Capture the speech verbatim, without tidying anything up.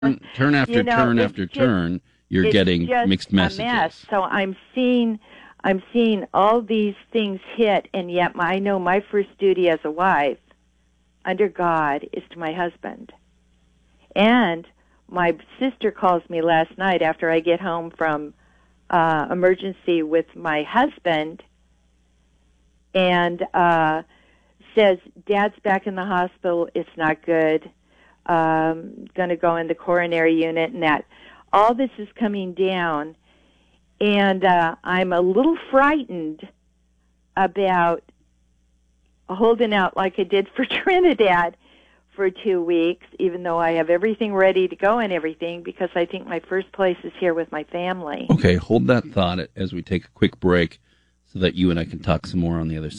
turn after you know, turn it's after just, turn, you're it's getting just mixed a messages. mess. So I'm seeing, I'm seeing all these things hit, and yet my, I know my first duty as a wife, under God, is to my husband. And my sister calls me last night after I get home from uh, emergency with my husband, and uh, says, Dad's back in the hospital. It's not good. Um, going to go in the coronary unit, and that. All this is coming down, and uh, I'm a little frightened about holding out like I did for Trinidad for two weeks, even though I have everything ready to go and everything, because I think my first place is here with my family. Okay, hold that thought as we take a quick break so that you and I can talk some more on the other side.